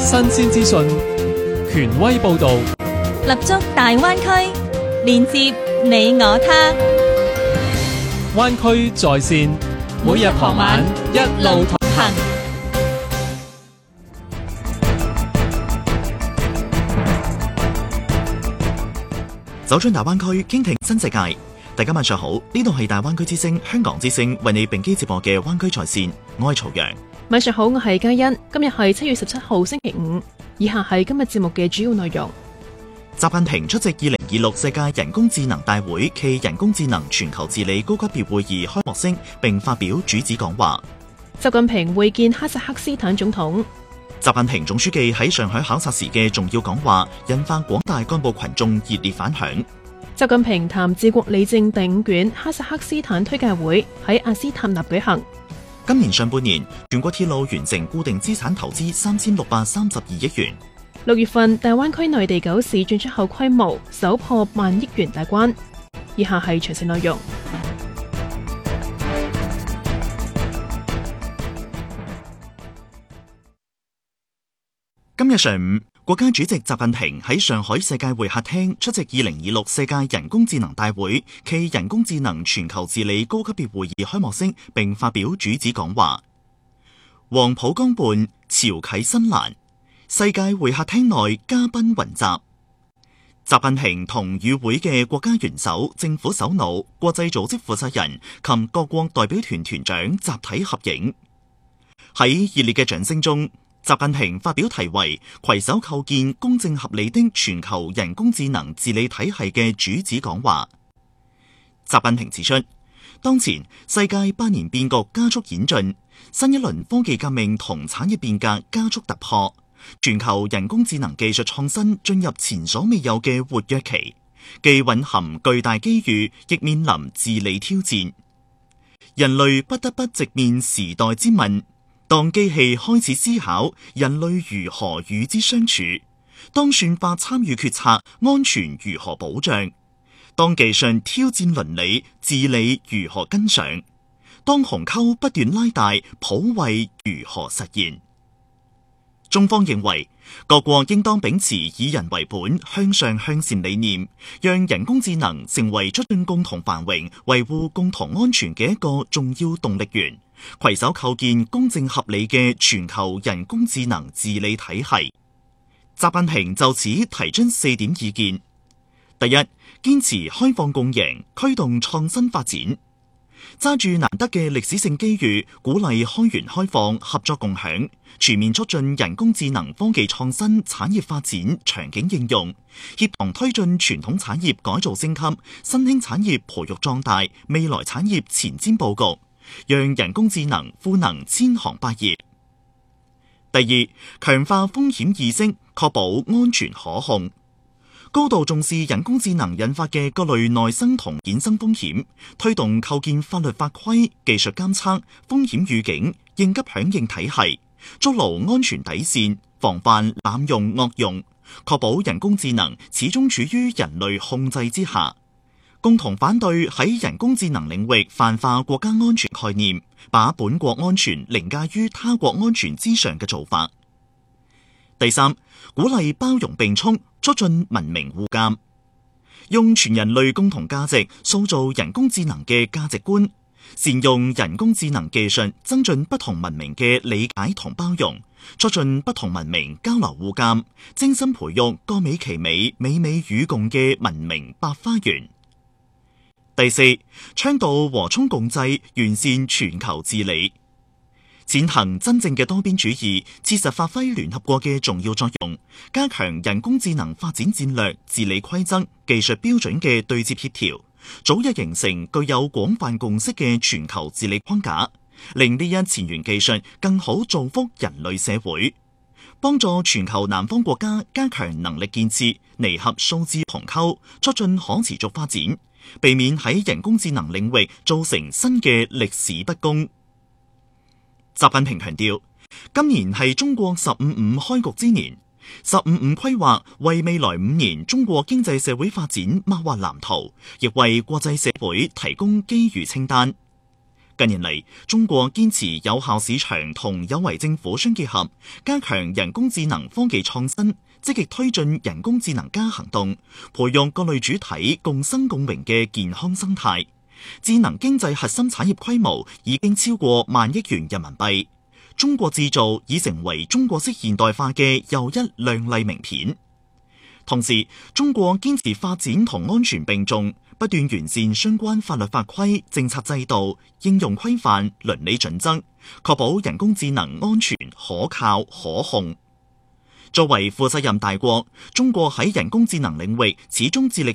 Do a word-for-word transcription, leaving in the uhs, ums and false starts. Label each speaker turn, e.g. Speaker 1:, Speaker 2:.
Speaker 1: 新鮮資訊，權威報導，
Speaker 2: 立足大灣區，連接你我他。
Speaker 1: 灣區在線，每日傍晚一路同行。
Speaker 3: 走進大灣區，傾聽新世界。大家晚上好，呢度係大灣區之聲香港之聲為你並機接播嘅灣區在線，我係曹陽。
Speaker 4: 晚上好，我係嘉欣。今日係七月十七號星期五，以下係今日節目嘅主要內容。
Speaker 3: 習近平出席二零二六世界人工智能大會暨人工智能全球治理高級別會議開幕式並發表主旨講話。
Speaker 4: 習近平會見哈薩克斯坦總統。
Speaker 3: 習近平總書記喺上海考察時嘅重要講話引發廣大幹部群眾熱烈反響。
Speaker 4: 習近平談治國理政第五卷哈薩克斯坦推介會喺阿斯塔納舉行。
Speaker 3: 今年上半年，全國鐵路完成固定資產投資三千六百三十二億元。
Speaker 4: 六月份，大灣區內地九市進出口規模首破萬億元大關。以下係詳細內容。
Speaker 3: 今日上午，國家主席習近平喺上海世界會客廳出席二零二六世界人工智能大會暨人工智能全球治理高級別會議開幕式並發表主旨講話。黃浦江畔，潮啟新蘭，世界會客廳內嘉賓雲集。習近平同與會嘅國家元首、政府首腦、國際組織負責人及各國代表團團長集體合影。喺熱烈嘅掌聲中，習近平發表題為攜手構建公正合理的全球人工智能治理體系嘅主旨講話。習近平指出，當前世界百年變局加速演進，新一輪科技革命同產業變革加速突破，全球人工智能技術創新進入前所未有嘅活躍期，既蘊含巨大機遇，亦面臨治理挑戰。人類不得不直面時代之問。當機器開始思考人類如何與之相處，當算法參與決策，安全如何保障，當技術挑戰倫理，治理如何跟上，當鴻溝不斷拉大，普惠如何實現。中方認為，各國應當秉持以人為本、向上向善理念，讓人工智能成為促進共同繁榮、維護共同安全嘅一個重要動力源，攜手構建公正合理嘅全球人工智能治理體系。習近平就此提出四點意見：第一，堅持開放共贏，驅動創新發展，揸住難得嘅歷史性機遇，鼓勵開源開放、合作共享，全面促進人工智能科技創新產業發展場景應用，協同推進傳統產業改造升級、新興產業培育壯大、未來產業前瞻佈局，讓人工智能賦能千行百業。第二，強化風險意識，確保安全可控，高度重視人工智能引發嘅各類內生同衍生風險，推動構建法律法規、技術監測、風險預警、應急響應體系，築牢安全底線，防範濫用惡用，確保人工智能始終處於人類控制之下。共同反對喺人工智能領域泛化國家安全概念，把本國安全凌駕於他國安全之上嘅做法。第三，鼓勵包容並蓄，促進文明互鑒，用全人類共同價值塑造人工智能嘅價值觀，善用人工智能技術增進不同文明嘅理解同包容，促進不同文明交流互鑒，精心培育各美其美、美美與共嘅文明百花園。第四，倡導和衷共濟，完善全球治理，踐行真正嘅多邊主義，切實發揮聯合國嘅重要作用，加強人工智能發展戰略、治理規則、技術標準嘅對接協調，早日形成具有廣泛共識嘅全球治理框架，令呢一前沿技術更好造福人類社會，幫助全球南方國家加強能力建設，彌合數字鴻溝，促進可持續發展，避免喺人工智能領域造成新嘅歷史不公。習近平強調，今年係中國十五五開局之年，十五五規劃為未來五年中國經濟社會發展擘劃藍圖，亦為國際社會提供機遇清單。 近年嚟，中國堅持有效市場同有為政府相結合，加強人工智能科技創新，積極推進人工智能加行動，培育各類主體共生共榮嘅健康生態。智能經濟核心產業規模已經超過萬億元人民幣，中國製造已成為中國式現代化嘅又一亮麗名片。同時，中國堅持發展同安全並重，不斷完善相關法律法規、政策制度、應用規範、倫理準則，確保人工智能安全、可靠、可控。作為負責任大國，中國喺人工智能領域始終致力